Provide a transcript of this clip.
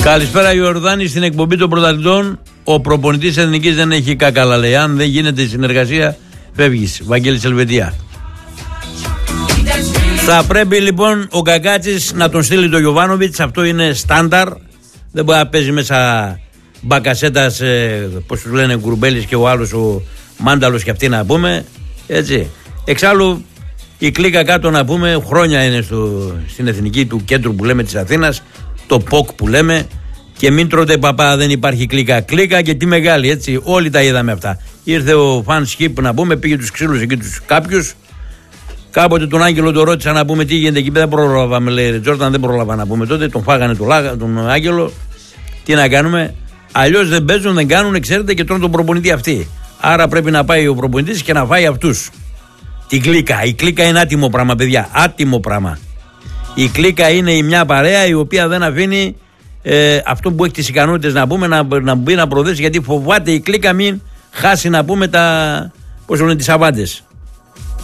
Καλησπέρα Ιορδάνη, στην εκπομπή των πρωταθλητών. Ο προπονητής Εθνικής δεν έχει κακάλα, λέει. Αν δεν γίνεται η συνεργασία, φεύγεις. Βαγγέλης Ελβετία. Θα πρέπει λοιπόν ο Γκαγκάτσης να τον στείλει το Γιοβάνοβιτς. Αυτό είναι στάνταρ. Δεν μπορεί να παίζει μέσα Μπακασέτας, πώς τους λένε, Γκουρμπέλης και ο άλλος ο Μάνταλος και αυτοί, να πούμε. Έτσι. Εξάλλου η κλίκα κάτω, να πούμε, χρόνια είναι στην εθνική του κέντρου που λέμε της Αθήνας, το ΠΟΚ που λέμε, και μην τρώτε παπά, δεν υπάρχει κλίκα. Κλίκα και τι μεγάλη, έτσι. Όλοι τα είδαμε αυτά. Ήρθε ο Φαν Σκιπ, να πούμε, πήγε τους ξύλους εκεί τους κάποιους. Κάποτε τον Άγγελο τον ρώτησα, να πούμε, τι γίνεται εκεί, δεν πρόλαβαμε, λέει Τζόρταν, δεν πρόλαβα, να πούμε τότε. Τον φάγανε τον Άγγελο. Τι να κάνουμε. Αλλιώς δεν παίζουν, δεν κάνουν, ξέρετε, και τρώνε τον προπονητή αυτοί. Άρα πρέπει να πάει ο προπονητής και να φάει αυτούς. Την κλίκα. Η κλίκα είναι άτιμο πράγμα, παιδιά. Άτιμο πράγμα. Η κλίκα είναι η μια παρέα η οποία δεν αφήνει αυτό που έχει τις ικανότητες, να πούμε, να μπει να προοδεύσει, γιατί φοβάται η κλίκα μην χάσει, να πούμε, τις αβάντες.